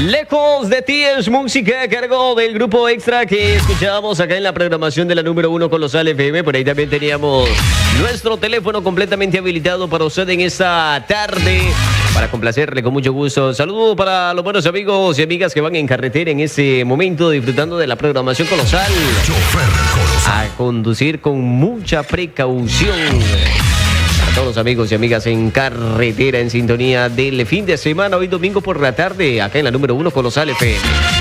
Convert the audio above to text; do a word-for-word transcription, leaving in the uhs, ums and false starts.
Lejos de ti es música a cargo del grupo Extra que escuchábamos acá en la programación de la número uno Colosal F M. Por ahí también teníamos nuestro teléfono completamente habilitado para usted en esta tarde, para complacerle con mucho gusto. Saludos para los buenos amigos y amigas que van en carretera en este momento disfrutando de la programación Colosal. A conducir con mucha precaución. A todos los amigos y amigas en carretera en sintonía del fin de semana, hoy domingo por la tarde, acá en la número uno Colosal F M.